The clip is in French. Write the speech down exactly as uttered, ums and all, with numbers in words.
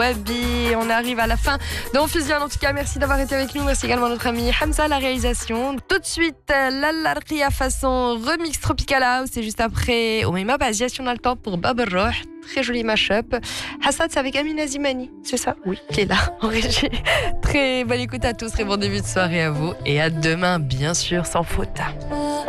Wabi. On arrive à la fin de Fusion. En tout cas, merci d'avoir été avec nous. Merci également à notre ami Hamza à la réalisation. Tout de suite, Lalla Ria façon remix Tropical House. Et juste après, Omeima Bazia, si on a le temps pour Bab Roh. Très joli mashup. Hassad, c'est avec Amina Zimani, c'est ça? Oui, qui est là en régie. Très bonne écoute à tous, très bon début de soirée à vous. Et à demain, bien sûr, sans faute.